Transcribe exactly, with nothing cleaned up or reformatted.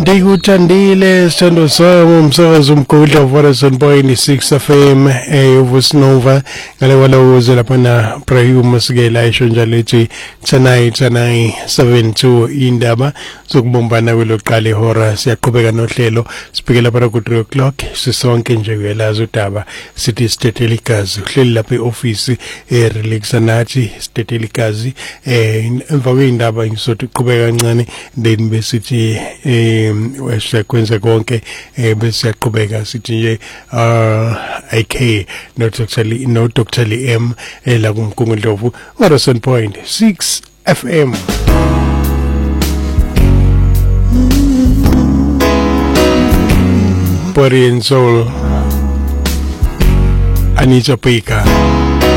Ndikuthandile sithando sami umsakazo umgudla one point six F M eh Vusnova ngale kwaloze lapha na Brahim Sikela isho njalo ethi tonight tonight seven two indaba zokubombana kweloqala ihora siyaqhubeka nohlelo sibheke lapha ku three o'clock sisonke nje kuyelaza udaba sithi sitethela igazi uhleli lapha eoffice eh relaxa nathi sitethela igazi eh emva kwendaba ngisothi uqhubeka kancane then besithi eh wesekwenza konke eh bese yaqhubeka sithi nje uh I K no Doctor no Doctor M la kumgungundlovu one point six F M. Body and soul Anita Baker.